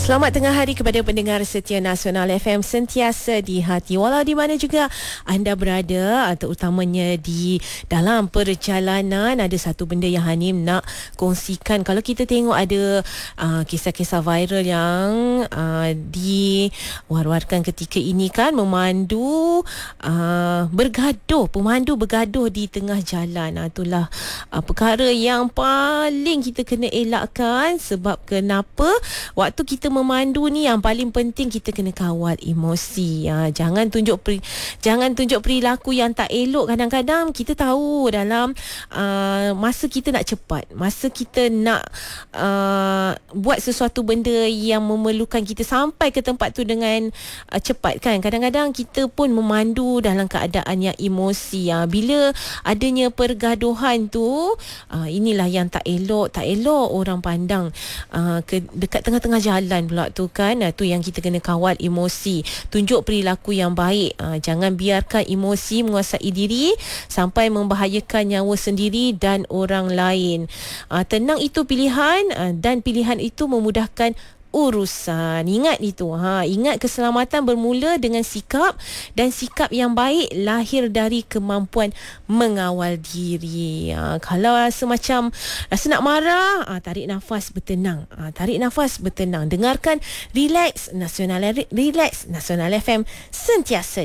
Selamat tengah hari kepada pendengar setia Nasional FM sentiasa di hati. Walau di mana juga anda berada, terutamanya di dalam perjalanan, ada satu benda yang Hanim nak kongsikan. Kalau kita tengok ada kisah-kisah viral yang diwar-warkan ketika ini kan, pemandu bergaduh di tengah jalan. Itulah perkara yang paling kita kena elakkan. Sebab kenapa? Waktu kita memandu ni, yang paling penting kita kena kawal emosi. Jangan tunjuk perilaku yang tak elok. Kadang-kadang kita tahu dalam masa kita nak cepat, masa kita nak buat sesuatu benda yang memerlukan kita sampai ke tempat tu dengan cepat kan. Kadang-kadang kita pun memandu dalam keadaan yang emosi. Bila adanya pergaduhan tu, inilah yang tak elok orang pandang dekat tengah-tengah jalan pula tu kan. Tu yang kita kena kawal emosi, tunjuk perilaku yang baik. Jangan biarkan emosi menguasai diri sampai membahayakan nyawa sendiri dan orang lain. Tenang itu pilihan, dan pilihan itu memudahkan urusan. Ingat itu. Ingat keselamatan bermula dengan sikap, dan sikap yang baik lahir dari kemampuan mengawal diri. Kalau rasa nak marah, tarik nafas bertenang. Dengarkan Relax Nasional FM sentiasa